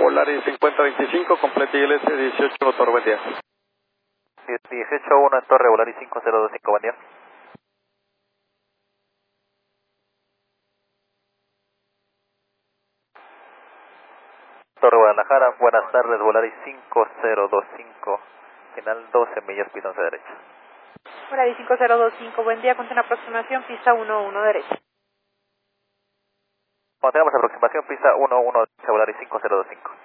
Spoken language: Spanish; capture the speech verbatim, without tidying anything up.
Volaris cincuenta veinticinco, complete I L S dieciocho, Torre, buen día. dieciocho uno en Torre, Volaris cinco cero dos cinco, buen día. Torre Guadalajara, buenas tardes, Volaris cinco cero dos cinco, final doce millas, pista once derecha. Volaris cinco cero dos cinco, buen día, con una aproximación, pista uno uno derecha. Cuando tengamos aproximación, pista uno uno derecha, Volaris cinco cero dos cinco.